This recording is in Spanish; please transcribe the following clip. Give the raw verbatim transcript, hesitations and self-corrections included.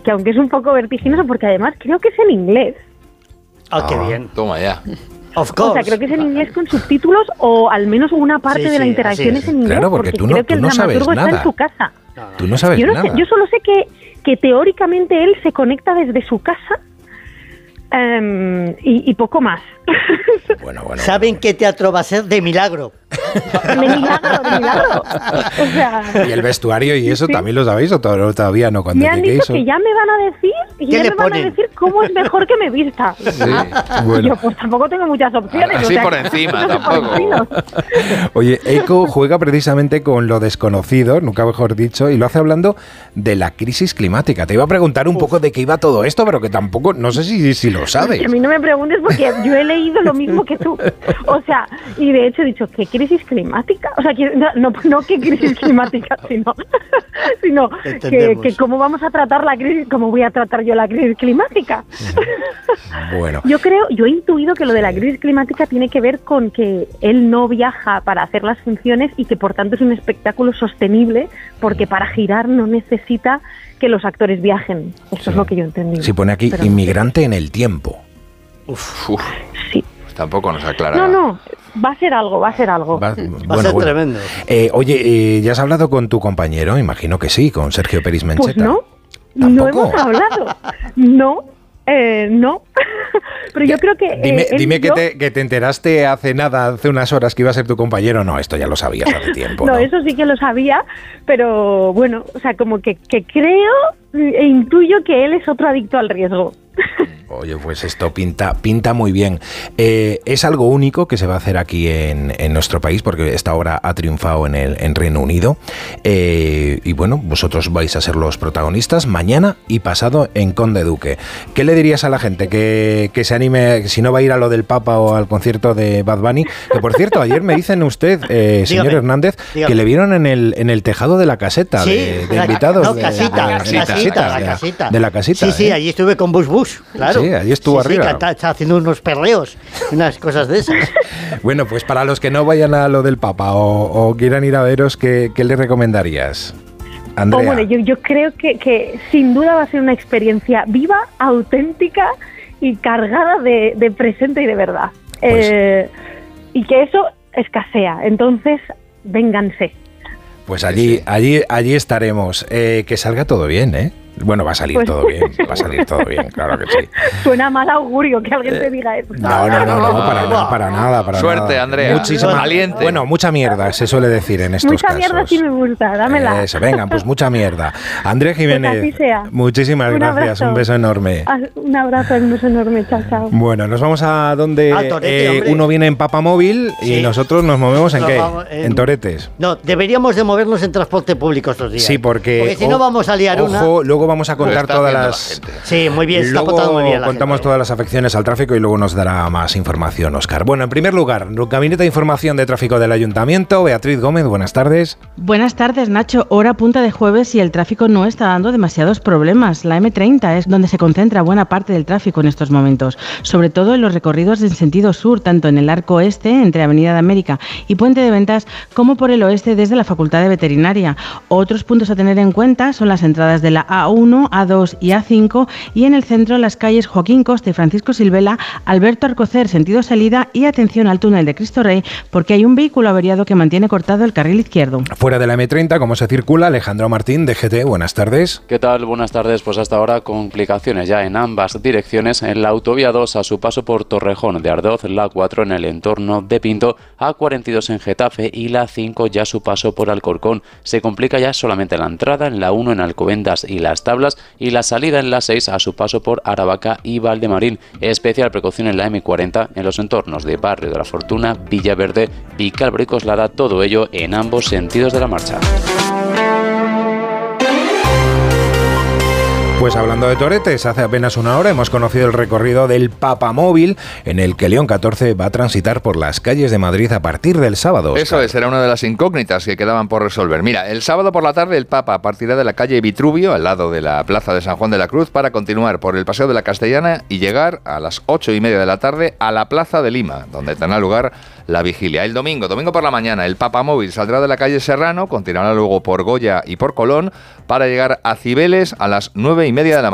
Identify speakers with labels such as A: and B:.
A: que aunque es un poco vertiginoso, porque además creo que es en inglés.
B: Ah, oh, qué bien.
C: Toma ya.
B: Of course.
A: O sea, creo que es en inglés con subtítulos o al menos una parte
B: Sí,
A: de la
B: sí,
A: interacción
B: así es.
A: es en inglés.
D: Claro, porque tú no-
A: creo que
D: tú
A: el
D: no sabes
A: dramaturgo está
D: nada.
A: en su casa.
D: Tú no sabes
A: Yo, no
D: nada.
A: sé, yo solo sé que, que teóricamente él se conecta desde su casa um, y, y poco más.
D: Bueno, bueno.
B: ¿Saben
D: bueno.
B: qué teatro va a ser? De milagro.
A: De milagro, de milagro. O sea,
D: Y el vestuario y eso
A: Sí.
D: también lo sabéis o to- todavía no cuando
A: me han
D: lleguéis.
A: dicho que ya me van a decir y
B: ¿Qué
A: ya
B: le
A: me van
B: ponen?
A: a decir cómo es mejor que me vista. Ah,
D: bueno.
A: Yo pues tampoco tengo muchas opciones.
C: Así
A: o sea,
C: por
A: que-
C: encima,
A: por
C: tampoco.
A: encima.
D: Oye, Eco juega precisamente con lo desconocido, nunca mejor dicho, y lo hace hablando de la crisis climática. Te iba a preguntar un poco de qué iba todo esto, pero que tampoco, no sé si, si lo sabes.
A: Que a mí no me preguntes porque yo he leído lo mismo que tú. O sea, y de hecho he dicho, ¿qué crisis climática? O sea, que, no, no, no qué crisis climática, sino, sino que,
B: Entendemos.
A: que cómo vamos a tratar la crisis, cómo voy a tratar yo la crisis climática.
D: Bueno,
A: Yo creo, yo he intuido que lo de la crisis climática tiene que ver con que él no viaja para hacer las funciones y que por tanto es un espectáculo sostenible porque para girar no necesita que los actores viajen. Eso
D: Sí.
A: es lo que yo entendí.
D: si pone aquí
A: Pero no sé.
D: inmigrante en el tiempo.
C: Uf, uf,
A: Sí.
C: tampoco nos aclara.
A: No, no, va a ser algo, va a ser algo.
D: Va,
B: Va a ser tremendo.
D: Eh, oye, eh, ¿ya has hablado con tu compañero? Imagino que sí, con Sergio Peris Mencheta.
A: Pues no, no
D: ¿Tampoco?
A: hemos hablado. No, eh, no. Pero yo creo que... eh,
D: Dime,
A: él
D: dime
A: y
D: que,
A: yo-
D: te, que te enteraste hace nada, hace unas horas que iba a ser tu compañero. No, esto ya lo sabías hace tiempo.
A: No,
D: No,
A: eso sí que lo sabía, pero bueno, o sea, como que, que creo e intuyo que él es otro adicto al riesgo.
D: Oye, pues esto pinta, pinta muy bien. Eh, es algo único que se va a hacer aquí en, en nuestro país, porque esta obra ha triunfado en el en Reino Unido. Eh, y bueno, vosotros vais a ser los protagonistas mañana y pasado en Conde Duque. ¿Qué le dirías a la gente que, que se anime, que si no va a ir a lo del Papa o al concierto de Bad Bunny? Que por cierto, ayer me dicen usted, eh, señor
B: Dígame,
D: Hernández,
B: dígame.
D: que le vieron en el, en el tejado de la caseta
B: Sí,
D: de, de
B: la-
D: invitados.
B: no,
D: de,
B: casita,
D: de- de-
B: casita,
D: casita,
B: la
D: de-
B: casita.
D: de la casita.
B: Sí, sí,
D: ¿eh?
B: allí estuve con Bush Bush, claro.
D: Sí, allí estuvo
B: Sí, sí,
D: arriba.
B: canta- está haciendo unos perreos, unas cosas de esas.
D: Bueno, pues para los que no vayan a lo del Papa o, o quieran ir a veros, ¿qué, qué les recomendarías? Andrea.
A: O bueno, yo, yo creo que, que sin duda va a ser una experiencia viva, auténtica y cargada de, de presente y de verdad.
D: Pues-
A: Eh, y que eso escasea. Entonces, vénganse.
D: Pues allí, allí, allí estaremos. Eh, que salga todo bien, ¿eh? Bueno, va a salir
A: Pues-
D: todo bien, va a salir todo bien, claro que sí.
A: Suena mal augurio que alguien te diga eso.
D: No, no, no, no, para nada, para nada, para
C: Suerte,
D: nada.
C: Andrea.
D: Muchísima,
C: Valiente.
D: Bueno, mucha mierda, se suele decir en estos
A: Mucha
D: casos.
A: mierda sí me gusta, dámela.
D: Eso, venga, pues mucha mierda. Andrea Jiménez,
A: Pues así sea.
D: muchísimas
A: Un
D: gracias,
A: abrazo.
D: un beso enorme.
A: Ah, Un abrazo, un beso enorme, chao, chao.
D: Bueno, nos vamos a donde
B: A Torete,
D: eh,
B: hombre.
D: uno viene en Papamóvil y
B: Sí.
D: nosotros nos movemos en
B: Nos
D: qué?
B: vamos en-
D: En Toretes.
B: No, deberíamos de movernos en transporte público estos días.
D: Sí, porque,
B: Porque si no
D: o-
B: vamos a liar una.
D: ojo, luego vamos a
C: Lo
D: contar
C: está
D: todas
C: haciendo
D: las...
C: la gente.
B: Sí, muy bien, se está
D: Luego
B: portando muy bien la
D: contamos
B: gente.
D: todas las afecciones al tráfico y luego nos dará más información, Óscar. Bueno, en primer lugar, Gabinete de Información de Tráfico del Ayuntamiento. Beatriz Gómez, buenas tardes.
E: Buenas tardes, Nacho. Hora punta de jueves y el tráfico no está dando demasiados problemas. La eme treinta es donde se concentra buena parte del tráfico en estos momentos, sobre todo en los recorridos en sentido sur, tanto en el arco este, entre Avenida de América y Puente de Ventas, como por el oeste desde la Facultad de Veterinaria. Otros puntos a tener en cuenta son las entradas de la A uno, A dos y A cinco y en el centro las calles Joaquín Costa y Francisco Silvela, Alberto Arcocer, sentido salida, y atención al túnel de Cristo Rey porque hay un vehículo averiado que mantiene cortado el carril izquierdo.
D: Fuera de la eme treinta, ¿cómo se circula? Alejandro Martín, de G T, buenas tardes.
F: ¿Qué tal? Buenas tardes. Pues hasta ahora complicaciones ya en ambas direcciones. En la autovía dos a su paso por Torrejón de Ardoz, la cuatro en el entorno de Pinto, A cuarenta y dos en Getafe y la cinco ya a su paso por Alcorcón. Se complica ya solamente la entrada en la uno en Alcobendas y Las Tablas y la salida en la seis a su paso por Aravaca y Valdemarín. Especial precaución en la eme cuarenta en los entornos de Barrio de la Fortuna, Villaverde, Vicálvaro y Coslada, todo ello en ambos sentidos de la marcha.
D: Pues hablando de toretes, hace apenas una hora hemos conocido el recorrido del Papamóvil, en el que León catorce va a transitar por las calles de Madrid a partir del sábado. Óscar.
C: Eso es, era una de las incógnitas que quedaban por resolver. Mira, el sábado por la tarde el Papa partirá de la calle Vitruvio, al lado de la plaza de San Juan de la Cruz, para continuar por el Paseo de la Castellana y llegar a las ocho y media de la tarde a la Plaza de Lima, donde tendrá lugar la vigilia. El domingo, domingo por la mañana, el Papamóvil saldrá de la calle Serrano, continuará luego por Goya y por Colón, para llegar a Cibeles a las nueve y media de la mañana.